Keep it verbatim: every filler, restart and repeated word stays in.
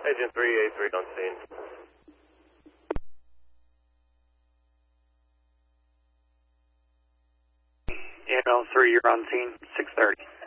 Agent three eight three on scene. L three, you're on scene, six thirty.